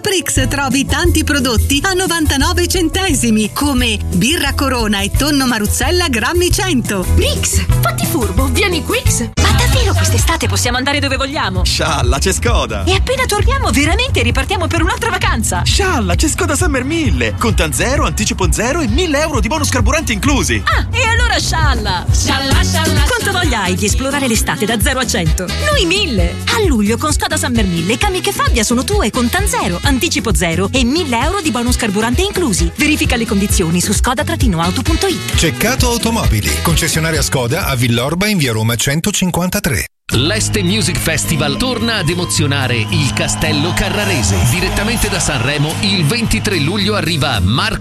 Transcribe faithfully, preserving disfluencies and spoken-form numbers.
Brix trovi tanti prodotti a novantanove centesimi, come birra Corona e tonno Maruzzella grammi cento. Brix, fatti furbo, vieni Quix. Ma davvero quest'estate possiamo andare dove vogliamo? Scialla, c'è Skoda. E appena torniamo veramente ripartiamo per un'altra vacanza. Scialla, c'è Skoda Summer mille. Contan zero, anticipo zero e mille euro di bonus carburanti inclusi. Ah, e allora scialla. Scialla, scialla. Quanto voglia hai di esplorare l'estate da zero a cento? Noi mille. A luglio con Skoda Summer mille, Kamiq e Fabia sono tue con Contan zero, anticipo zero e mille euro di bonus carburante inclusi. Verifica le condizioni su skoda auto punto it. Ceccato Automobili, concessionaria Skoda a Villorba in via Roma centocinquantatré. L'Este Music Festival torna ad emozionare il Castello Carrarese. Direttamente da Sanremo, il ventitré luglio arriva Marco